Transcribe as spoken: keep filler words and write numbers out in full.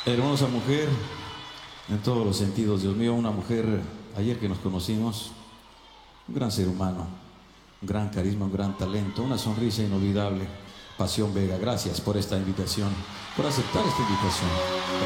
Hermosa mujer, en todos los sentidos, Dios mío, una mujer, ayer que nos conocimos, un gran ser humano, un gran carisma, un gran talento, una sonrisa inolvidable. Pasión Vega, gracias por esta invitación, por aceptar esta invitación. Gracias.